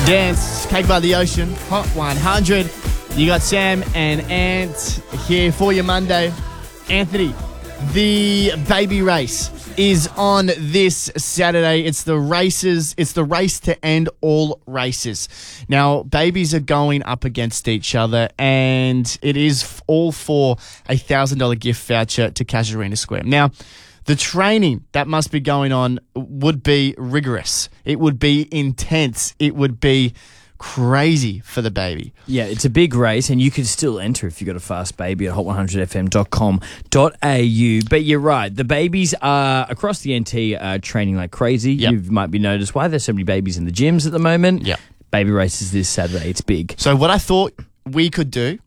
Dance, Cake by the Ocean, Hot 100. You got Sam and Ant here for your Monday. Anthony, the baby race is on this Saturday. It's the race to end all races. Now, babies are going up against each other, and it is all for a $1,000 gift voucher to Casuarina Square. Now, the training that must be going on would be rigorous. It would be intense. It would be crazy for the baby. Yeah, it's a big race, and you can still enter if you've got a fast baby at hot100fm.com.au. But you're right, the babies are across the NT are training like crazy. Yep. You might be noticed why there's so many babies in the gyms at the moment. Yeah. Baby races this Saturday. It's big. So what I thought we could do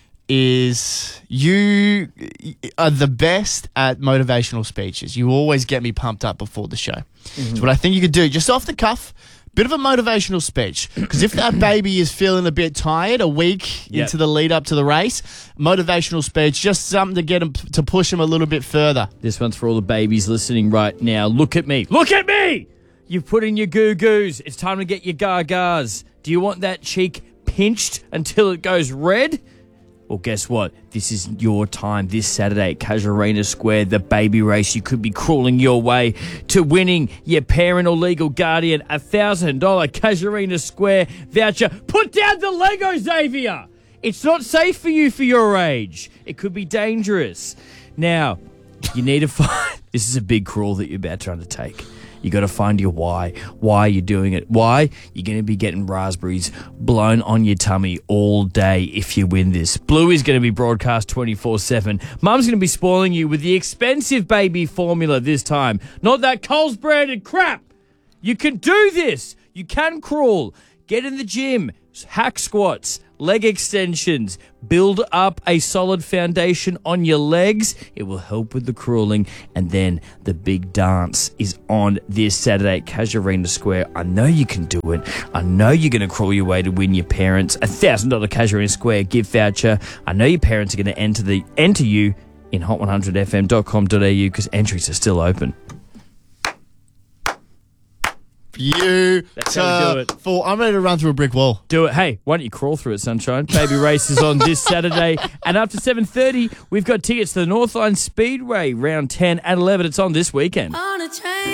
is you are the best at motivational speeches. You always get me pumped up before the show. Mm-hmm. So what I think you could do, just off the cuff, bit of a motivational speech. Because if that baby is feeling a bit tired, a week into the lead up to the race, motivational speech, just something to get them, to push them a little bit further. This one's for all the babies listening right now. Look at me. Look at me! You've put in your goo-goos. It's time to get your gagas. Do you want that cheek pinched until it goes red? Well, guess what? This is your time this Saturday at Casuarina Square, the baby race. You could be crawling your way to winning your parent or legal guardian a $1,000 Casuarina Square voucher. Put down the Lego, Xavier! It's not safe for you for your age. It could be dangerous. Now, you need to find... This is a big crawl that you're about to undertake. You got to find your why. Why you're doing it. Why? You're going to be getting raspberries blown on your tummy all day if you win this. Blue is going to be broadcast 24/7. Mum's going to be spoiling you with the expensive baby formula this time. Not that Coles branded crap. You can do this. You can crawl. Get in the gym. Hack squats. Leg extensions. Build up a solid foundation on your legs. It will help with the crawling. And then the big dance is on this Saturday at Casuarina Square. I know you can do it. I know you're going to crawl your way to win your parents a $1,000 Casuarina Square gift voucher. I know your parents are going to enter you in hot100fm.com.au because entries are still open. That's how we do it. I'm ready to run through a brick wall. Do it. Hey, why don't you crawl through it, sunshine? Baby race is on this Saturday. And after 7:30, we've got tickets to the Northline Speedway, round 10 and 11. It's on this weekend.